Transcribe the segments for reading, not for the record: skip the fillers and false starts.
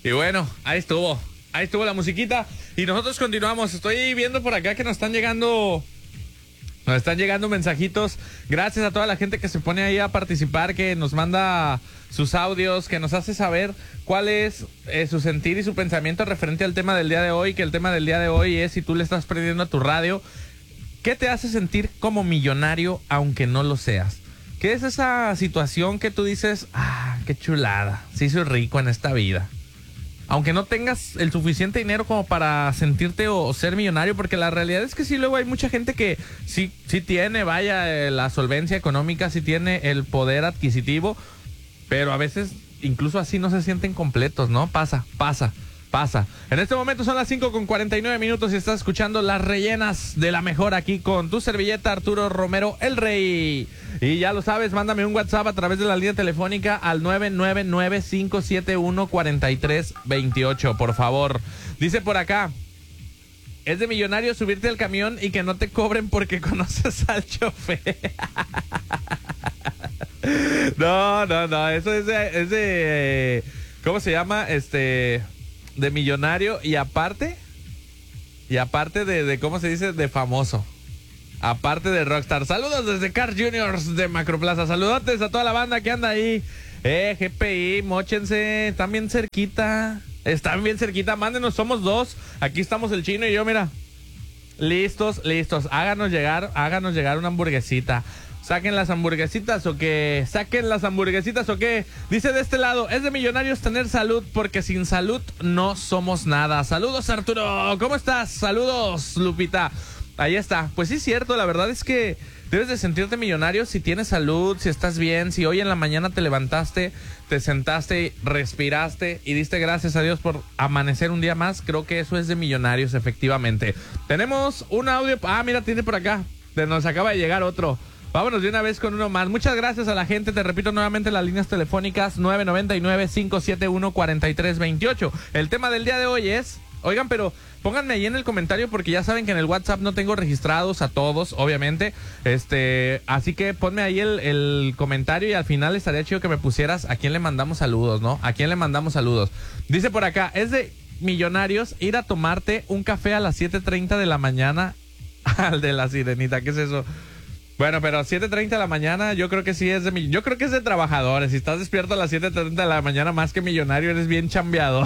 Y bueno, ahí estuvo la musiquita. Y nosotros continuamos. Estoy viendo por acá que nos están llegando mensajitos. Gracias a toda la gente que se pone ahí a participar, que nos manda sus audios, que nos hace saber cuál es su sentir y su pensamiento referente al tema del día de hoy. Que el tema del día de hoy es: si tú le estás prendiendo a tu radio, ¿qué te hace sentir como millonario aunque no lo seas? ¿Qué es esa situación que tú dices, qué chulada, sí soy rico en esta vida? Aunque no tengas el suficiente dinero como para sentirte o ser millonario, porque la realidad es que sí, luego hay mucha gente que sí tiene, la solvencia económica, sí tiene el poder adquisitivo, pero a veces incluso así no se sienten completos, ¿no? Pasa. En este momento son las 5:49 y estás escuchando Las Rellenas de la Mejor aquí con tu servilleta Arturo Romero, el Rey. Y ya lo sabes, mándame un WhatsApp a través de la línea telefónica al 999-571-4328, por favor. Dice por acá: es de millonario subirte al camión y que no te cobren porque conoces al chofer. No, eso es de ¿cómo se llama? De millonario y aparte de ¿cómo se dice? De famoso. Aparte de rockstar. Saludos desde Car Juniors de Macroplaza. Saludotes a toda la banda que anda ahí. GPI, móchense. Están bien cerquita. Mándenos, somos dos. Aquí estamos el Chino y yo, mira. Listos. Háganos llegar una hamburguesita. ¿Saquen las hamburguesitas o qué? Dice de este lado: es de millonarios tener salud, porque sin salud no somos nada. Saludos, Arturo. ¿Cómo estás? Saludos, Lupita. Ahí está. Pues sí, es cierto. La verdad es que debes de sentirte millonario si tienes salud, si estás bien, si hoy en la mañana te levantaste, te sentaste, respiraste y diste gracias a Dios por amanecer un día más. Creo que eso es de millonarios, efectivamente. Tenemos un audio. Mira, tiene por acá. Nos acaba de llegar otro. Vámonos de una vez con uno más. Muchas gracias a la gente. Te repito nuevamente las líneas telefónicas: 999-571-4328. El tema del día de hoy es... Oigan, pero pónganme ahí en el comentario, porque ya saben que en el WhatsApp no tengo registrados a todos, obviamente. Así que ponme ahí el comentario y al final estaría chido que me pusieras a quién le mandamos saludos, ¿no? ¿A quién le mandamos saludos? Dice por acá: es de millonarios ir a tomarte un café a las 7:30 de la mañana al de la Sirenita. ¿Qué es eso? Bueno, pero 7:30 de la mañana yo creo que sí es de... Yo creo que es de trabajadores. Si estás despierto a las 7:30 de la mañana, más que millonario, eres bien chambeado.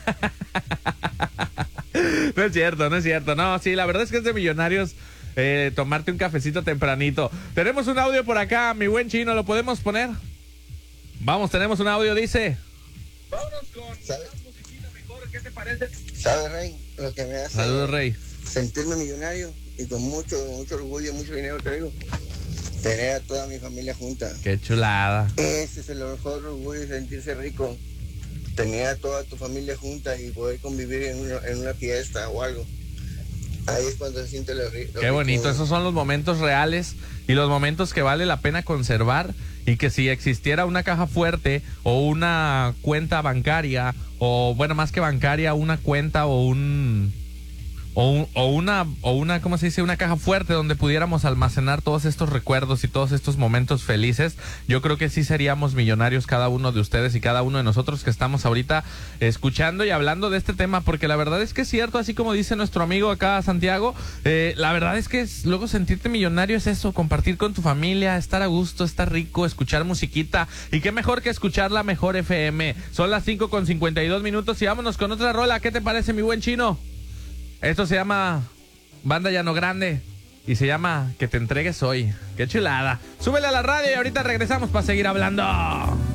No es cierto. No, sí, la verdad es que es de millonarios tomarte un cafecito tempranito. Tenemos un audio por acá, mi buen Chino, ¿lo podemos poner? Vamos, tenemos un audio, dice... Vámonos con la musiquita mejor, ¿qué te parece? ¿Sabes, Rey? Lo que me hace... Saludos, Rey. Sentirme millonario y con mucho orgullo, mucho dinero traigo, tener a toda mi familia junta. Qué chulada. Ese es el mejor orgullo, sentirse rico, tener a toda tu familia junta y poder convivir en una fiesta o algo. Ahí es cuando se siente lo rico. Qué bonito, esos son los momentos reales y los momentos que vale la pena conservar, y que si existiera una caja fuerte o una cuenta bancaria, o bueno, más que bancaria, una cuenta o una, ¿cómo se dice? Una caja fuerte donde pudiéramos almacenar todos estos recuerdos y todos estos momentos felices, yo creo que sí seríamos millonarios cada uno de ustedes y cada uno de nosotros que estamos ahorita escuchando y hablando de este tema, porque la verdad es que es cierto, así como dice nuestro amigo acá, Santiago, la verdad es que luego sentirte millonario es eso, compartir con tu familia, estar a gusto, estar rico, escuchar musiquita, y qué mejor que escuchar la Mejor FM. Son las 5:52 y vámonos con otra rola. ¿Qué te parece, mi buen Chino? Esto se llama Banda Llano Grande y se llama Que te entregues hoy. ¡Qué chulada! Súbele a la radio y ahorita regresamos para seguir hablando.